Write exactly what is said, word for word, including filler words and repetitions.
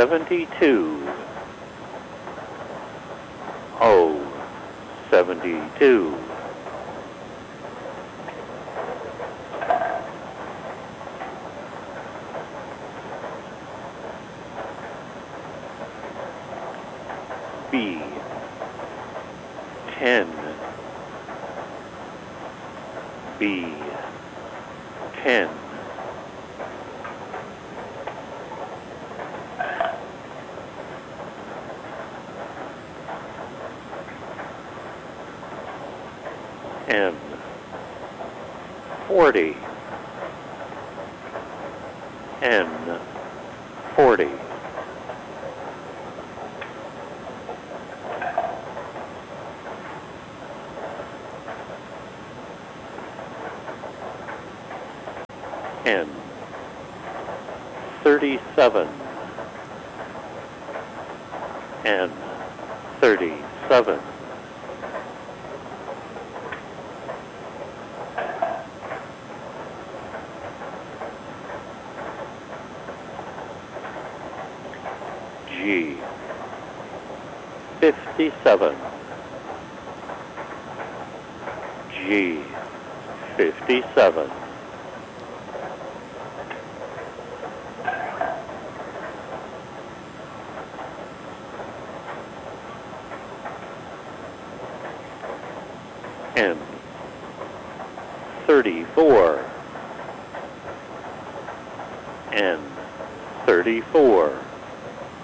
seventy-two. O, seventy-two. B, ten. B, ten. N, forty. N, forty. N, thirty-seven. N, thirty-seven. G, fifty-seven. G, fifty-seven. N, thirty-four. N, thirty-four.